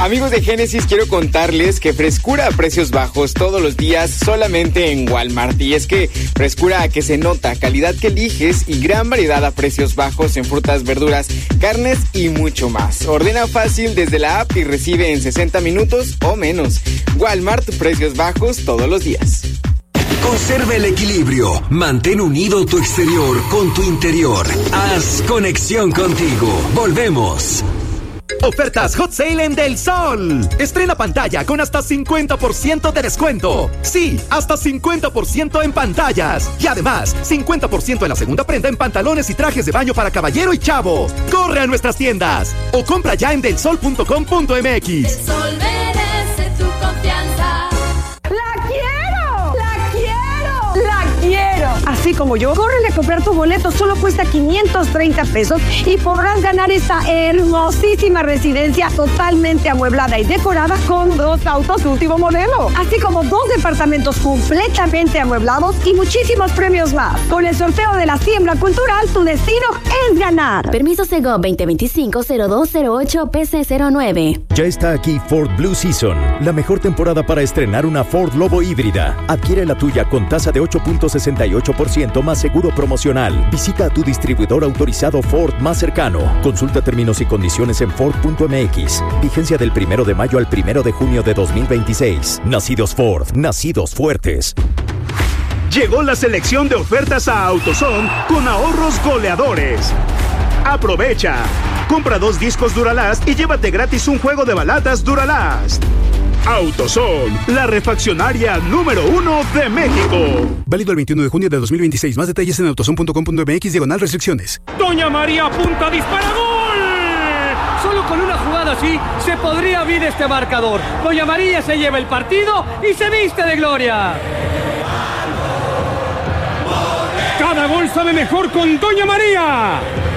Amigos de Génesis, quiero contarles que frescura a precios bajos todos los días solamente en Walmart. Y es que frescura que se nota, calidad que eliges y gran variedad a precios bajos en frutas, verduras, carnes y mucho más. Ordena fácil desde la app y recibe en 60 minutos o menos. Walmart, precios bajos todos los días. Conserva el equilibrio. Mantén unido tu exterior con tu interior. Haz conexión contigo. Volvemos. Ofertas Hot Sale en Del Sol. Estrena pantalla con hasta 50% de descuento. Sí, hasta 50% en pantallas. Y además, 50% en la segunda prenda en pantalones y trajes de baño para caballero y chavo. Corre a nuestras tiendas o compra ya en delsol.com.mx. El Sol merece tu confianza. ¡La quiero! ¡La quiero! ¡La quiero! Así como yo, córrele a comprar tu boleto, solo cuesta 530 pesos y podrás ganar esta hermosísima residencia totalmente amueblada y decorada con 2 autos último modelo, así como 2 departamentos completamente amueblados y muchísimos premios más. Con el sorteo de la siembra cultural, tu destino es ganar. Permiso Segov 2025-0208-PC09. Ya está aquí Ford Blue Season, la mejor temporada para estrenar una Ford Lobo híbrida. Adquiere la tuya con tasa de 8.68% más seguro promocional. Visita a tu distribuidor autorizado Ford más cercano. Consulta términos y condiciones en Ford.mx. Vigencia del 1 de mayo al 1 de junio de 2026. Nacidos Ford, nacidos fuertes. Llegó la selección de ofertas a AutoZone con ahorros goleadores. Aprovecha. Compra 2 discos Duralast y llévate gratis un juego de balatas Duralast. AutoZone, la refaccionaria número 1 de México. Válido el 21 de junio de 2026. Más detalles en autozone.com.mx/restricciones. Doña María apunta, dispara, ¡gol! Solo con una jugada así se podría abrir este marcador. Doña María se lleva el partido y se viste de gloria. Cada gol sabe mejor con Doña María.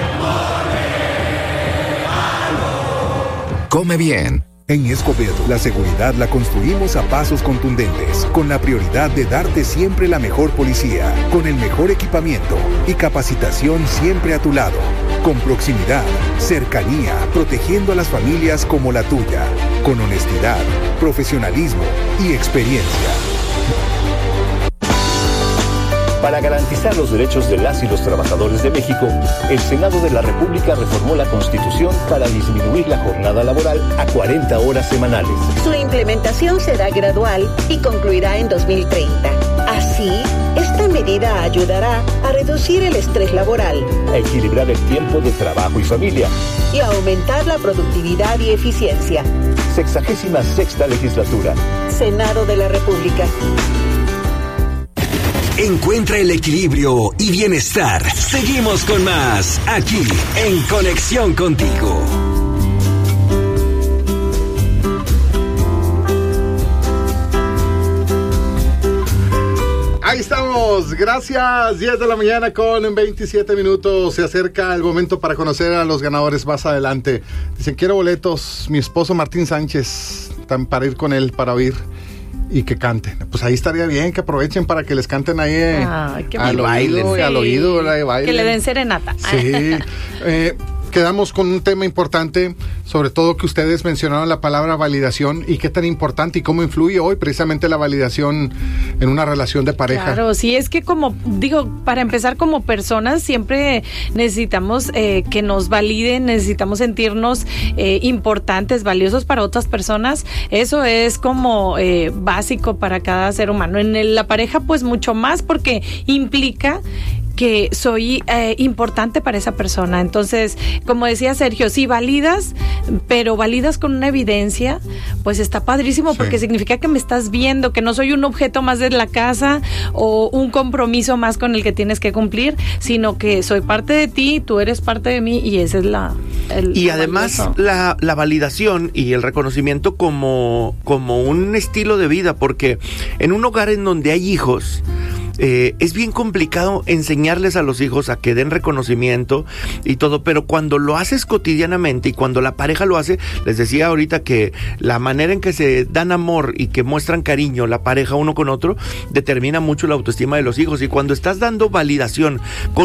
Come bien. En Escobedo, la seguridad la construimos a pasos contundentes, con la prioridad de darte siempre la mejor policía, con el mejor equipamiento y capacitación siempre a tu lado, con proximidad, cercanía, protegiendo a las familias como la tuya, con honestidad, profesionalismo y experiencia. Para garantizar los derechos de las y los trabajadores de México, el Senado de la República reformó la Constitución para disminuir la jornada laboral a 40 horas semanales. Su implementación será gradual y concluirá en 2030. Así, esta medida ayudará a reducir el estrés laboral, a equilibrar el tiempo de trabajo y familia y a aumentar la productividad y eficiencia. 66ª legislatura. Senado de la República. Encuentra el equilibrio y bienestar. Seguimos con más, aquí, en Conexión Contigo. Ahí estamos, gracias. 10 de la mañana con 27 minutos. Se acerca el momento para conocer a los ganadores más adelante. Dicen, quiero boletos. Mi esposo Martín Sánchez, para ir con él, para oír y que canten. Pues ahí estaría bien que aprovechen para que les canten ahí al oído, sí. Al oído, que le den serenata. Sí. Quedamos con un tema importante, sobre todo que ustedes mencionaron la palabra validación y qué tan importante y cómo influye hoy precisamente la validación en una relación de pareja. Claro, sí, es que como digo, para empezar como personas siempre necesitamos que nos validen, necesitamos sentirnos importantes, valiosos para otras personas. Eso es como básico para cada ser humano. En la pareja pues mucho más porque implica que soy importante para esa persona. Entonces, como decía Sergio, si validas, pero validas con una evidencia, pues está padrísimo, sí, porque significa que me estás viendo, que no soy un objeto más de la casa o un compromiso más con el que tienes que cumplir, sino que soy parte de ti, tú eres parte de mí y esa es y además la validación y el reconocimiento como un estilo de vida, porque en un hogar en donde hay hijos, es bien complicado enseñarles a los hijos a que den reconocimiento y todo, pero cuando lo haces cotidianamente y cuando la pareja lo hace, les decía ahorita que la manera en que se dan amor y que muestran cariño la pareja uno con otro, determina mucho la autoestima de los hijos. Y cuando estás dando validación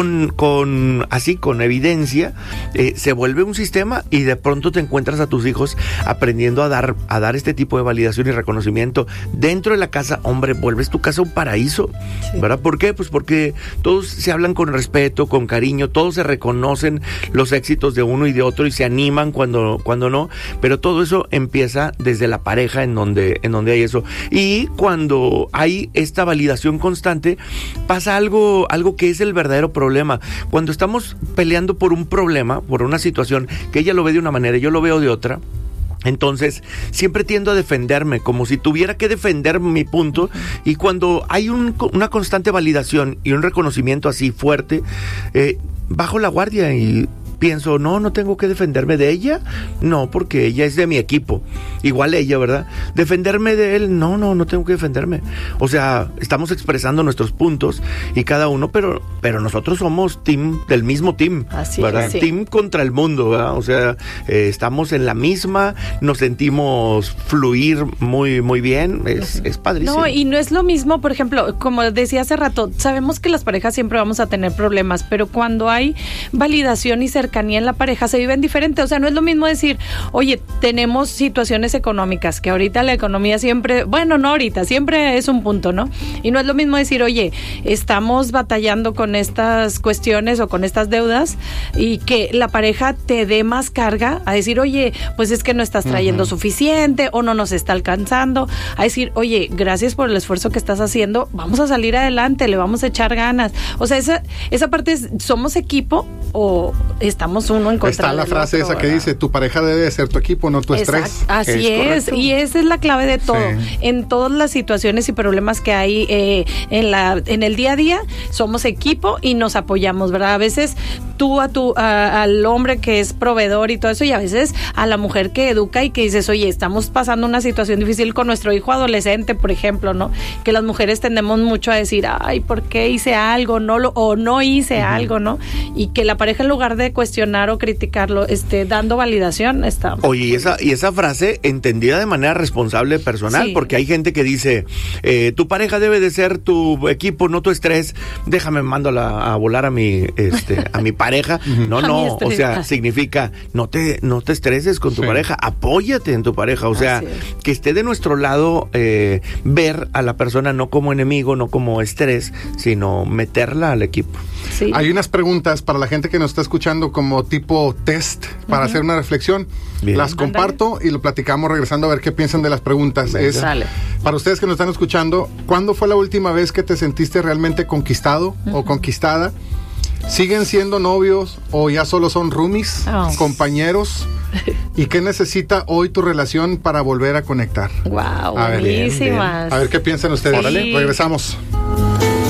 con evidencia, se vuelve un sistema y de pronto te encuentras a tus hijos aprendiendo a dar este tipo de validación y reconocimiento dentro de la casa. Hombre, vuelves tu casa un paraíso, ¿verdad? ¿Por qué? Pues porque todos se hablan con respeto, con cariño, todos se reconocen los éxitos de uno y de otro y se animan cuando no, pero todo eso empieza desde la pareja en donde hay eso. Y cuando hay esta validación constante, pasa algo que es el verdadero problema. Cuando estamos peleando por un problema, por una situación que ella lo ve de una manera y yo lo veo de otra, entonces siempre tiendo a defenderme como si tuviera que defender mi punto, y cuando hay una constante validación y un reconocimiento así fuerte, bajo la guardia y pienso, no tengo que defenderme de ella, no, porque ella es de mi equipo, igual ella, ¿verdad? Defenderme de él, no tengo que defenderme. O sea, estamos expresando nuestros puntos y cada uno, pero nosotros somos del mismo team, así ¿verdad? es, sí. Team contra el mundo, ¿verdad? O sea, estamos en la misma, nos sentimos fluir muy, muy bien, es padrísimo. No, y no es lo mismo, por ejemplo, como decía hace rato, sabemos que las parejas siempre vamos a tener problemas, pero cuando hay validación y cercanía en la pareja se viven diferente. O sea, no es lo mismo decir, oye, tenemos situaciones económicas, que ahorita la economía siempre, bueno, no ahorita, siempre es un punto, ¿no? Y no es lo mismo decir, oye, estamos batallando con estas cuestiones o con estas deudas, y que la pareja te dé más carga a decir, oye, pues es que no estás trayendo suficiente o no nos está alcanzando, a decir, oye, gracias por el esfuerzo que estás haciendo, vamos a salir adelante, le vamos a echar ganas. O sea, esa parte es, somos equipo o estamos uno en contra Está la del frase otro, esa que ¿verdad? dice, tu pareja debe ser tu equipo, no tu estrés. Así es, y esa es la clave de todo. Sí. En todas las situaciones y problemas que hay en el día a día, somos equipo y nos apoyamos, ¿verdad? A veces tú al hombre que es proveedor y todo eso, y a veces a la mujer que educa y que dices, oye, estamos pasando una situación difícil con nuestro hijo adolescente, por ejemplo, ¿no? Que las mujeres tendemos mucho a decir, ay, ¿por qué hice algo? No hice algo, ¿no? Y que la pareja, en lugar de cuestionar o criticarlo, dando validación, está. Oye, y esa frase entendida de manera responsable personal, Sí. porque hay gente que dice, tu pareja debe de ser tu equipo, no tu estrés, déjame mando a volar a mi pareja. No, o sea, significa no te estreses con tu pareja, apóyate en tu pareja, o sea, que esté de nuestro lado, ver a la persona no como enemigo, no como estrés, sino meterla al equipo. Sí. Hay unas preguntas para la gente que nos está escuchando como tipo test para hacer una reflexión. Bien. Las comparto y lo platicamos regresando a ver qué piensan de las preguntas. Sale. Para ustedes que nos están escuchando, ¿cuándo fue la última vez que te sentiste realmente conquistado o conquistada? ¿Siguen siendo novios o ya solo son roomies, compañeros? ¿Y qué necesita hoy tu relación para volver a conectar? Wow, A ver, buenísimas. a ver qué piensan ustedes. Sí. Regresamos.